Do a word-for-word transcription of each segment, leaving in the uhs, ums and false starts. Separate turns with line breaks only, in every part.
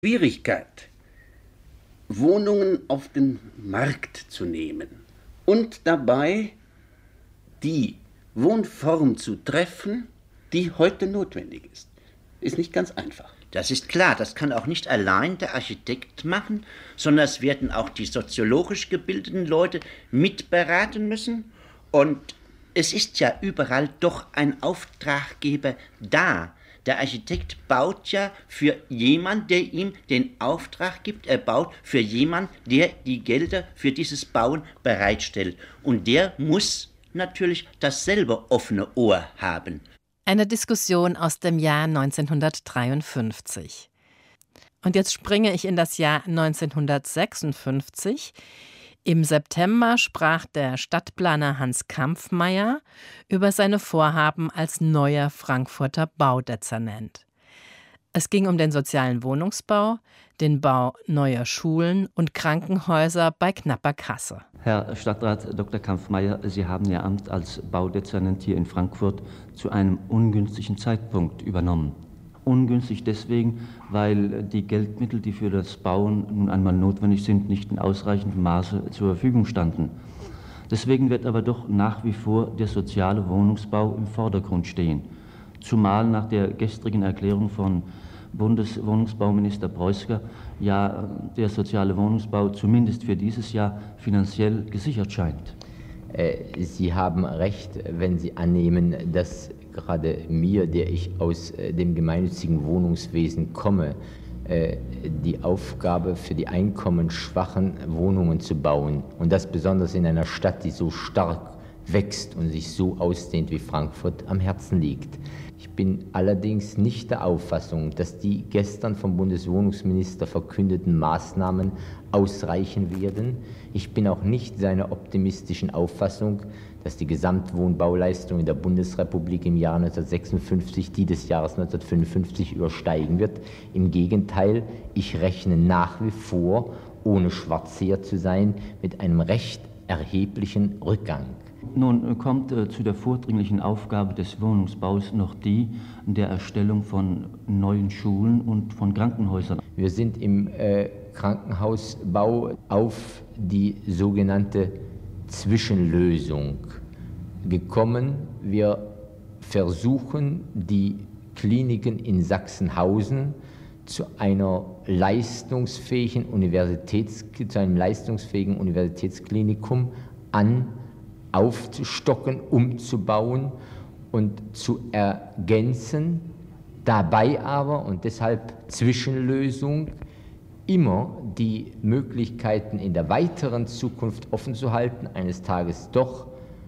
Schwierigkeit, Wohnungen auf den Markt zu nehmen und dabei die Wohnform zu treffen, die heute notwendig ist, ist nicht ganz einfach.
Das ist klar, das kann auch nicht allein der Architekt machen, sondern es werden auch die soziologisch gebildeten Leute mitberaten müssen. Und es ist ja überall doch ein Auftraggeber da. Der Architekt baut ja für jemanden, der ihm den Auftrag gibt. Er baut für jemanden, der die Gelder für dieses Bauen bereitstellt. Und der muss natürlich dasselbe offene Ohr haben.
Eine Diskussion aus dem Jahr neunzehnhundertdreiundfünfzig. Und jetzt springe ich in das Jahr neunzehnhundertsechsundfünfzig. Im September sprach der Stadtplaner Hans Kampffmeyer über seine Vorhaben als neuer Frankfurter Baudezernent. Es ging um den sozialen Wohnungsbau, den Bau neuer Schulen und Krankenhäuser bei knapper Kasse.
Herr Stadtrat Doktor Kampffmeyer, Sie haben Ihr Amt als Baudezernent hier in Frankfurt zu einem ungünstigen Zeitpunkt übernommen. Ungünstig deswegen, weil die Geldmittel, die für das Bauen nun einmal notwendig sind, nicht in ausreichendem Maße zur Verfügung standen. Deswegen wird aber doch nach wie vor der soziale Wohnungsbau im Vordergrund stehen. Zumal nach der gestrigen Erklärung von Bundeswohnungsbauminister Preußger ja der soziale Wohnungsbau zumindest für dieses Jahr finanziell gesichert scheint.
Sie haben recht, wenn Sie annehmen, dass gerade mir, der ich aus dem gemeinnützigen Wohnungswesen komme, die Aufgabe für die einkommensschwachen Wohnungen zu bauen, und das besonders in einer Stadt, die so stark wächst und sich so ausdehnt wie Frankfurt, am Herzen liegt. Ich bin allerdings nicht der Auffassung, dass die gestern vom Bundeswohnungsminister verkündeten Maßnahmen ausreichen werden. Ich bin auch nicht seiner optimistischen Auffassung, dass die Gesamtwohnbauleistung in der Bundesrepublik im Jahr neunzehnhundertsechsundfünfzig die des Jahres neunzehnhundertfünfundfünfzig übersteigen wird. Im Gegenteil, ich rechne nach wie vor, ohne schwarzseher zu sein, mit einem recht erheblichen Rückgang.
Nun kommt äh, zu der vordringlichen Aufgabe des Wohnungsbaus noch die der Erstellung von neuen Schulen und von Krankenhäusern.
Wir sind im äh, Krankenhausbau auf die sogenannte Zwischenlösung gekommen. Wir versuchen, die Kliniken in Sachsenhausen zu einer leistungsfähigen Universitäts, zu einem leistungsfähigen Universitätsklinikum an aufzustocken, umzubauen und zu ergänzen, dabei aber, und deshalb Zwischenlösung, immer die Möglichkeiten in der weiteren Zukunft offen zu halten, eines Tages doch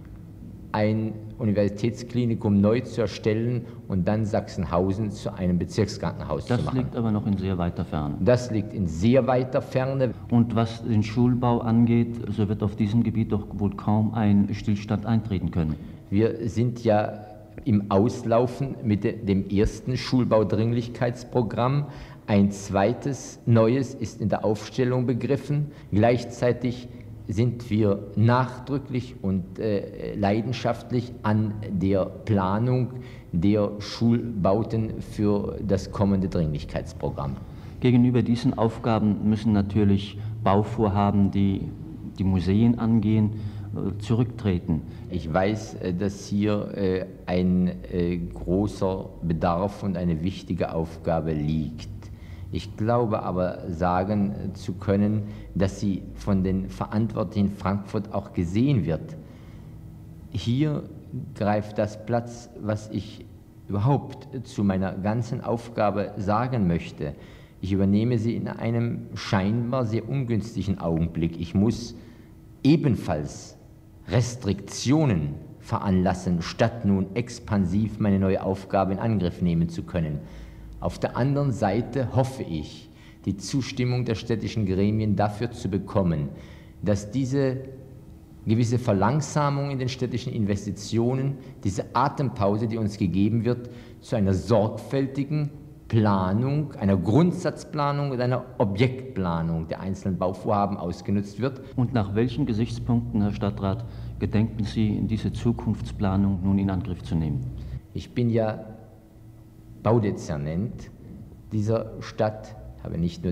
ein Universitätsklinikum neu zu erstellen und dann Sachsenhausen zu einem Bezirkskrankenhaus
das
zu machen.
Das liegt aber noch in sehr weiter Ferne.
Das liegt in sehr weiter Ferne.
Und was den Schulbau angeht, so wird auf diesem Gebiet doch wohl kaum ein Stillstand eintreten können.
Wir sind ja im Auslaufen mit dem ersten Schulbaudringlichkeitsprogramm. Ein zweites neues ist in der Aufstellung begriffen. Gleichzeitig sind wir nachdrücklich und äh, leidenschaftlich an der Planung der Schulbauten für das kommende Dringlichkeitsprogramm.
Gegenüber diesen Aufgaben müssen natürlich Bauvorhaben, die die Museen angehen, äh, zurücktreten.
Ich weiß, äh, dass hier äh, ein äh, großer Bedarf und eine wichtige Aufgabe liegt. Ich glaube aber sagen zu können, dass sie von den Verantwortlichen in Frankfurt auch gesehen wird. Hier greift das Platz, was ich überhaupt zu meiner ganzen Aufgabe sagen möchte. Ich übernehme sie in einem scheinbar sehr ungünstigen Augenblick. Ich muss ebenfalls Restriktionen veranlassen, statt nun expansiv meine neue Aufgabe in Angriff nehmen zu können. Auf der anderen Seite hoffe ich, die Zustimmung der städtischen Gremien dafür zu bekommen, dass diese gewisse Verlangsamung in den städtischen Investitionen, diese Atempause, die uns gegeben wird, zu einer sorgfältigen Planung, einer Grundsatzplanung und einer Objektplanung der einzelnen Bauvorhaben ausgenutzt wird.
Und nach welchen Gesichtspunkten, Herr Stadtrat, gedenken Sie, diese Zukunftsplanung nun in Angriff zu nehmen?
Ich bin ja Baudezernent dieser Stadt, habe nicht nur